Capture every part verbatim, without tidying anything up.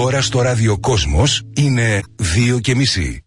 ώρα στο ραδιοκόσμος είναι δύο και μισή.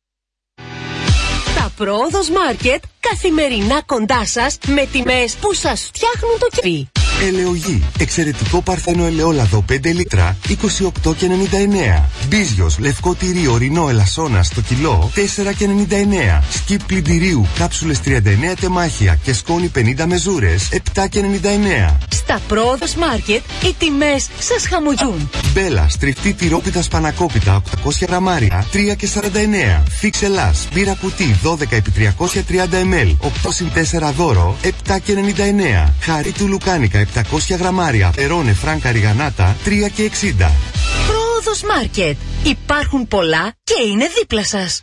Τα Πρόοδος Μάρκετ καθημερινά κοντά σας με τιμές που σας φτιάχνουν το κεφί. Ελαιογή. Εξαιρετικό παρθένο ελαιόλαδο πέντε λίτρα είκοσι οκτώ και ενενήντα εννέα. Μπίζιος λευκό τυρί ορεινό ελασσόνα στο κιλό τέσσερα και ενενήντα εννέα. Σκιπ πλυντηρίου κάψουλες τριάντα εννέα τεμάχια και σκόνη πενήντα μεζούρες επτά και ενενήντα εννέα. Στα Πρόοδος Μάρκετ οι τιμές σας χαμογιούν. Μπέλα στριφτή τυρόπιτα σπανακόπιτα οκτακόσια γραμμάρια τρία και σαράντα εννέα. Φίξ Ελλάς μπύρα κουτί δώδεκα επί τριακόσια τριάντα μιλιλίτρα οκτώ συν τέσσερα δώρο επτά και ενενήντα εννέα. Χαρί του Λουκάνικα επτακόσια γραμμάρια Περόνε Φράνκα Ριγανάτα τρία και εξήντα. Πρόοδος Μάρκετ. Υπάρχουν πολλά και είναι δίπλα σας.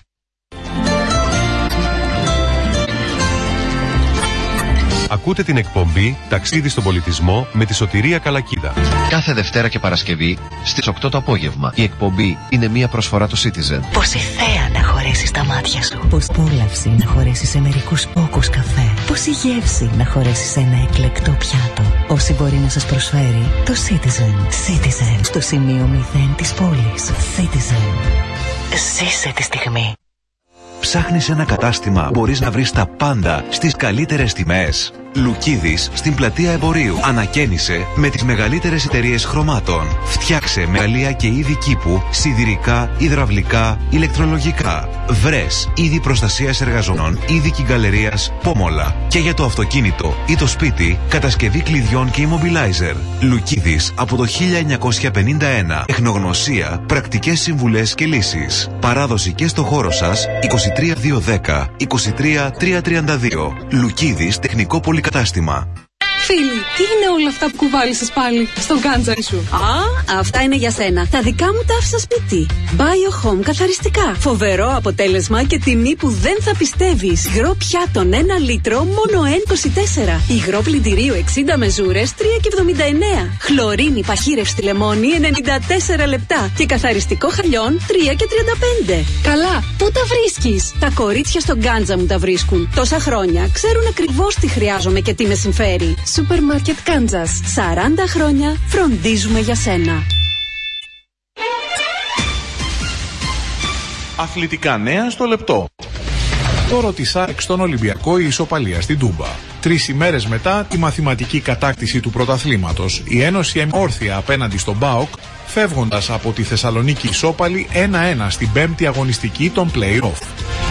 Ακούτε την εκπομπή «Ταξίδι στον πολιτισμό» με τη Σωτηρία Καλακίδα. Κάθε Δευτέρα και Παρασκευή στις οκτώ το απόγευμα. Η εκπομπή είναι μια προσφορά του Citizen. Πόση θέα να χωρέσεις τα μάτια σου. Πώς πόλαυση να χωρέσεις σε μερικούς πόκους καφέ. Πόση γεύση να χωρέσεις σε ένα εκλεκτό πιάτο. Όση μπορεί να σας προσφέρει το Citizen. Citizen. Στο σημείο μηδέν της πόλης. Citizen. Ζήσε τη στιγμή. Ψάχνεις ένα κατάστημα, μπορείς να βρεις τα πάντα στις καλύτερες τιμές. Λουκίδης στην πλατεία Εμπορίου. Ανακαίνισε με τις μεγαλύτερες εταιρείες χρωμάτων. Φτιάξε μεγαλεία και είδη κήπου, σιδηρικά, υδραυλικά, ηλεκτρολογικά. Βρες είδη προστασίας εργαζομένων, είδη κυγκαλερίας, πόμολα. Και για το αυτοκίνητο ή το σπίτι, κατασκευή κλειδιών και immobilizer. Λουκίδης από το χίλια εννιακόσια πενήντα ένα. Τεχνογνωσία, πρακτικές συμβουλές και λύσεις. Παράδοση και στο χώρο σας είκοσι τρία διακόσια δέκα είκοσι τρία τριακόσια τριάντα δύο. Λουκίδης τεχνικό πολυκατάστημα. Φίλοι, τι είναι όλα αυτά που κουβάλισες πάλι στον κάντζαρι σου? Α, αυτά είναι για σένα. Τα δικά μου τα άφησα σπίτι. Bio-Home καθαριστικά. Φοβερό αποτέλεσμα και τιμή που δεν θα πιστεύεις. Υγρό πιάτον ένα λίτρο μόνο ένα είκοσι τέσσερα. Υγρό πλυντηρίου εξήντα μεζούρες τρία και εβδομήντα εννέα. Χλωρίνη παχύρευστη λεμόνι ενενήντα τέσσερα λεπτά. Και καθαριστικό χαλιών τρία και τριάντα πέντε. Καλά, πού τα βρίσκεις? Τα κορίτσια στον γκάντζα μου τα βρίσκουν. Τόσα χρόνια ξέρουν ακριβώς τι χρειάζομαι και τι με συμφέρει. Σούπερ Μάρκετ Κάντζας. σαράντα χρόνια φροντίζουμε για σένα. Αθλητικά νέα στο λεπτό. Το ρωτησά εξ τον Ολυμπιακό η ισοπαλία στην Τούμπα. Τρεις ημέρες μετά τη μαθηματική κατάκτηση του πρωταθλήματος, η Ένωση έμόρθια απέναντι στον ΠΑΟΚ, φεύγοντας από τη Θεσσαλονίκη ισόπαλη ένα ένα στην πέμπτη αγωνιστική των play-off.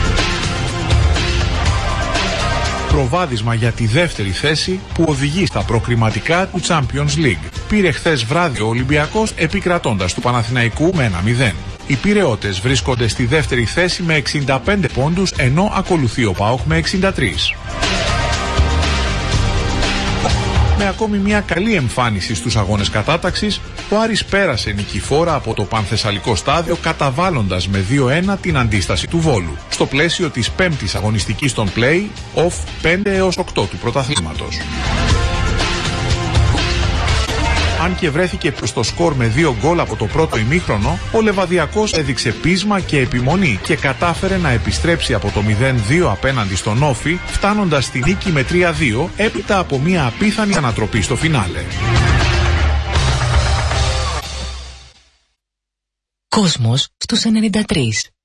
Προβάδισμα για τη δεύτερη θέση που οδηγεί στα προκριματικά του Champions League. Πήρε χθες βράδυ ο Ολυμπιακός επικρατώντας του Παναθηναϊκού με ένα μηδέν. Οι Πειραιώτες βρίσκονται στη δεύτερη θέση με εξήντα πέντε πόντους, ενώ ακολουθεί ο ΠΑΟΚ με εξήντα τρία. Με ακόμη μια καλή εμφάνιση στους αγώνες κατάταξης, ο Άρης πέρασε νικηφόρα από το Πανθεσσαλικό στάδιο, καταβάλλοντας με δύο ένα την αντίσταση του Βόλου, στο πλαίσιο της πέμπτης αγωνιστικής των play-off πέντε έως οκτώ του πρωταθλήματος. Αν και βρέθηκε προς το σκορ με δύο γκολ από το πρώτο ημίχρονο, ο Λεβαδιακός έδειξε πείσμα και επιμονή και κατάφερε να επιστρέψει από το μηδέν δύο απέναντι στον Όφη, φτάνοντας στη νίκη με τρία δύο έπειτα από μια απίθανη ανατροπή στο φινάλε. Κόσμος στους ενενήντα τρία.